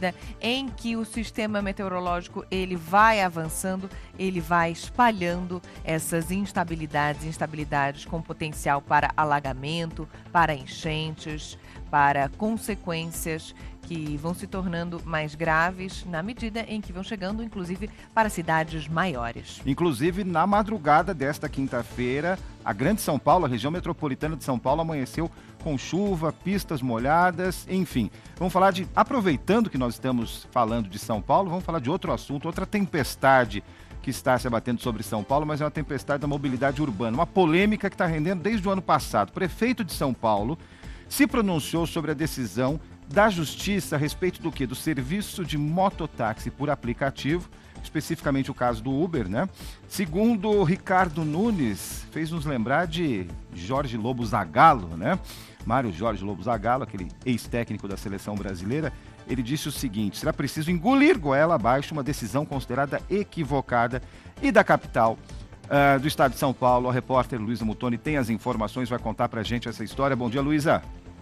medida em que o sistema meteorológico ele vai avançando, ele vai espalhando essas instabilidades com potencial para alagamento, para enchentes, para consequências que vão se tornando mais graves na medida em que vão chegando, inclusive, para cidades maiores. Inclusive, na madrugada desta quinta-feira, a Grande São Paulo, a região metropolitana de São Paulo, amanheceu com chuva, pistas molhadas, enfim. Vamos falar aproveitando que nós estamos falando de São Paulo, vamos falar de outro assunto, outra tempestade que está se abatendo sobre São Paulo, mas é uma tempestade da mobilidade urbana, uma polêmica que está rendendo desde o ano passado. O prefeito de São Paulo se pronunciou sobre a decisão da Justiça a respeito do quê? Do serviço de mototáxi por aplicativo, especificamente o caso do Uber, né? Segundo Ricardo Nunes, fez nos lembrar de Jorge Lobo Zagallo, né? Mário Jorge Lobo Zagallo, aquele ex-técnico da seleção brasileira, ele disse o seguinte: será preciso engolir goela abaixo uma decisão considerada equivocada. E da capital do estado de São Paulo, a repórter Luísa Muttoni tem as informações, vai contar pra gente essa história. Bom dia, Luísa.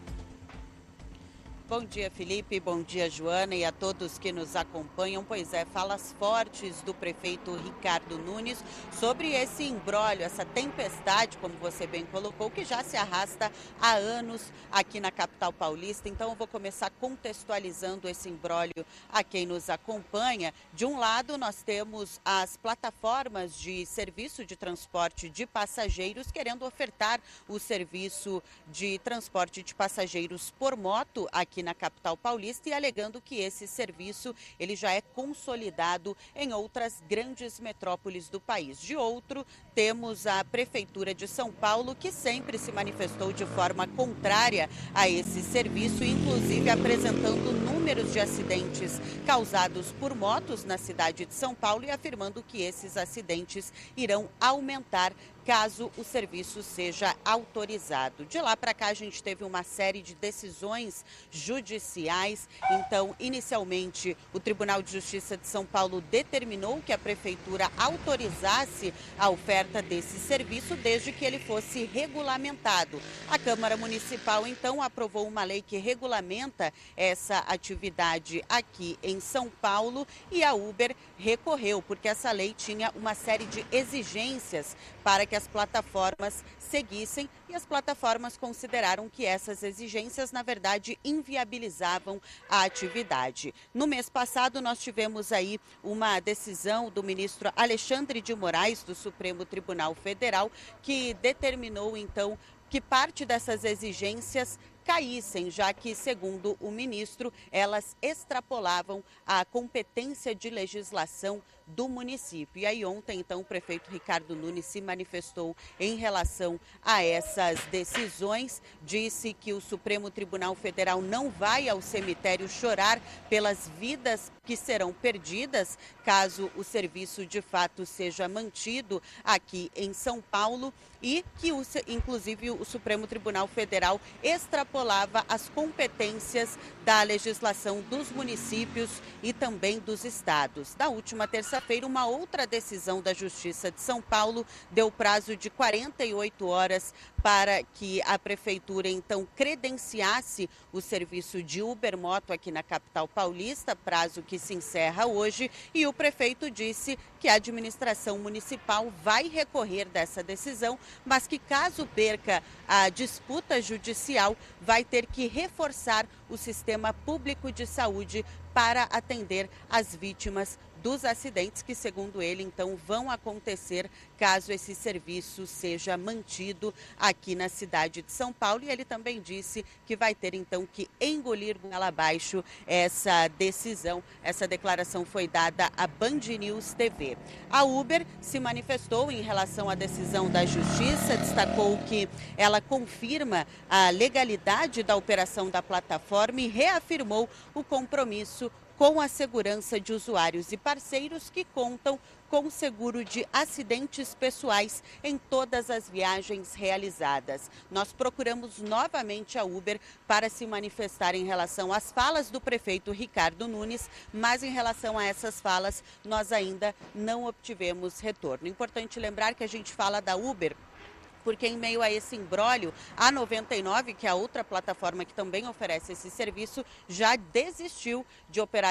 Bom dia, Felipe. Bom dia, Joana, e a todos que nos acompanham. Pois é, falas fortes do prefeito Ricardo Nunes sobre esse imbróglio, essa tempestade, como você bem colocou, que já se arrasta há anos aqui na capital paulista. Então, eu vou começar contextualizando esse imbróglio a quem nos acompanha. De um lado, nós temos as plataformas de serviço de transporte de passageiros querendo ofertar o serviço de transporte de passageiros por moto aqui na capital paulista e alegando que esse serviço ele já é consolidado em outras grandes metrópoles do país. De outro, temos a Prefeitura de São Paulo, que sempre se manifestou de forma contrária a esse serviço, inclusive apresentando números de acidentes causados por motos na cidade de São Paulo e afirmando que esses acidentes irão aumentar caso o serviço seja autorizado. De lá para cá, a gente teve uma série de decisões judiciais. Então, inicialmente, o Tribunal de Justiça de São Paulo determinou que a Prefeitura autorizasse a oferta desse serviço desde que ele fosse regulamentado. A Câmara Municipal, então, aprovou uma lei que regulamenta essa atividade aqui em São Paulo e a Uber recorreu, porque essa lei tinha uma série de exigências para que as plataformas seguissem e as plataformas consideraram que essas exigências, na verdade, inviabilizavam a atividade. No mês passado, nós tivemos aí uma decisão do ministro Alexandre de Moraes, do Supremo Tribunal Federal, que determinou, então, que parte dessas exigências caíssem, já que, segundo o ministro, elas extrapolavam a competência de legislação do município. E aí ontem, então, o prefeito Ricardo Nunes se manifestou em relação a essas decisões, disse que o Supremo Tribunal Federal não vai ao cemitério chorar pelas vidas que serão perdidas caso o serviço de fato seja mantido aqui em São Paulo e que, inclusive, o Supremo Tribunal Federal extrapolava as competências da legislação dos municípios e também dos estados. Na última terça-feira, uma outra decisão da Justiça de São Paulo deu prazo de 48 horas para que a Prefeitura, então, credenciasse o serviço de Uber Moto aqui na capital paulista, prazo que se encerra hoje, e o prefeito disse que a administração municipal vai recorrer dessa decisão, mas que caso perca a disputa judicial, vai ter que reforçar o sistema público de saúde para atender as vítimas dos acidentes que, segundo ele, então, vão acontecer caso esse serviço seja mantido aqui na cidade de São Paulo. E ele também disse que vai ter, então, que engolir goela abaixo essa decisão. Essa declaração foi dada à Band News TV. A Uber se manifestou em relação à decisão da Justiça, destacou que ela confirma a legalidade da operação da plataforma e reafirmou o compromisso com a segurança de usuários e parceiros que contam com seguro de acidentes pessoais em todas as viagens realizadas. Nós procuramos novamente a Uber para se manifestar em relação às falas do prefeito Ricardo Nunes, mas em relação a essas falas nós ainda não obtivemos retorno. Importante lembrar que a gente fala da Uber porque em meio a esse imbróglio, a 99, que é a outra plataforma que também oferece esse serviço, já desistiu de operar